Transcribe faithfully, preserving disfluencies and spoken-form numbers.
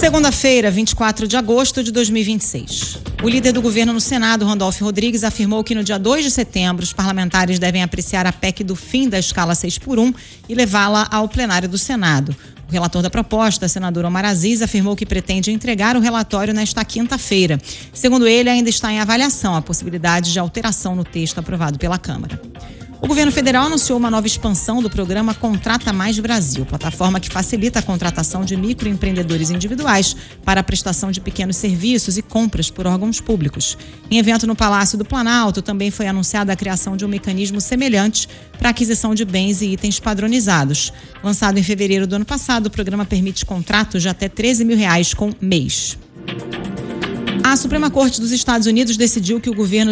Segunda-feira, vinte e quatro de agosto de dois mil e vinte e seis. O líder do governo no Senado, Randolfo Rodrigues, afirmou que no dia dois de setembro os parlamentares devem apreciar a P E C do fim da escala seis por um e levá-la ao plenário do Senado. O relator da proposta, senador Omar Aziz, afirmou que pretende entregar o relatório nesta quinta-feira. Segundo ele, ainda está em avaliação a possibilidade de alteração no texto aprovado pela Câmara. O governo federal anunciou uma nova expansão do programa Contrata Mais Brasil, plataforma que facilita a contratação de microempreendedores individuais para a prestação de pequenos serviços e compras por órgãos públicos. Em evento no Palácio do Planalto, também foi anunciada a criação de um mecanismo semelhante para a aquisição de bens e itens padronizados. Lançado em fevereiro do ano passado, o programa permite contratos de até treze mil reais com mês. A Suprema Corte dos Estados Unidos decidiu que o governo